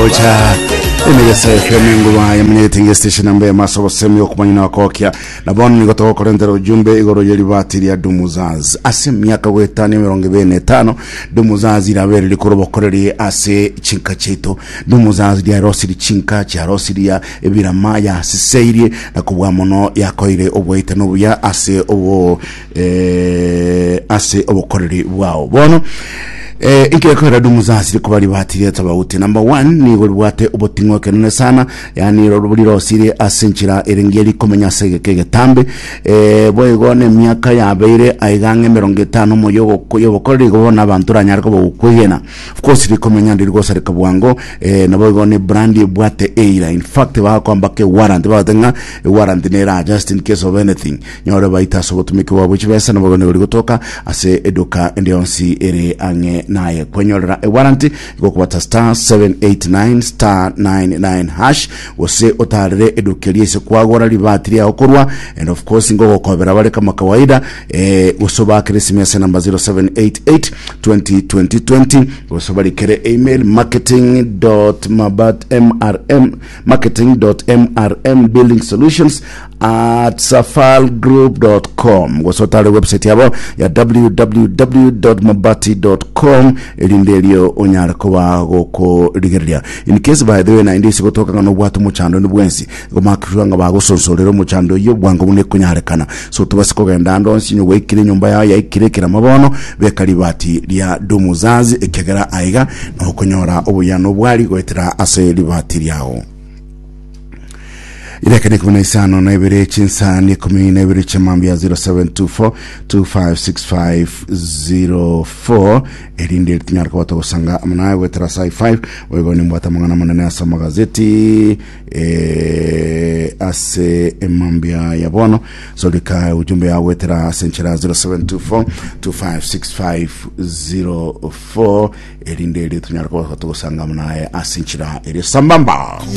cha imegesa FM ya mnyetinge station ambaye maso semu yokumanyina wakokya na bono nigotoka korendera ujumbe igoro yeli batiri ya Dumuzaz ase myaka gwetani 25 Dumuzaz irabere likorobokoreri ase chinka cheto Dumuzaz ya rosiri chinka cha rosiri ya ebirama ya siseirie na kubwa mono yakoire obwete nobuya ase obokoreri bwao bono inke kwa Dumuzaz kubali batiri tabauti number 1 ni golbwate obotingo kenene sana yani rubuliro sire asenchira erengeri komenya segeke tambe boygone myaka ya beire aigange 50 moyo yobokori gobona abantura nyarko bokuyena of course rikomenya ndirgo sare kabwango na boygone brandi bwate eira in fact ba kwamba ke warrant batenga warrant nera just in case of anything nyore baita so botumike wabuchi besa na bogone gotoka ase eduka ndionsi ere ange naye kwenyorera warranty gokubata *789 *99# wose otarire edukerie se kwagora libatiri akorwa and of course ngokobera bale kama kawaida usoba Christmas number 0788 2020 usobali kere email marketing.mrm@safalgroup.com gosotale website yabo ya www.mabati.com elindelio onyara kuba goko ligeria in case by the way na indisi gotoka ngano bwatu muchando nibwensi gomakiranga bagosonsolero muchando yo bwango mune kunyarekana so tubasiko genda ndonsi nyo wekire nyumba yawe yakirekera mabono bekali bati lya Dumuzaz ekegera aiga no kunyora obuyano bwali gwetera ase libati lyao Ilekene kumina isano na ibere chinsa ni kumina ibere chamambia 0724 256504 elinde tinyarka watu kusanga amanaye wetera sai 5 wegoni mwata mungana manane asa magazeti ase emambia ya bono solika ujumbe ya wetera senchera 0724 256504 elinde tinyarka watu kusanga amanaye asenchera sambamba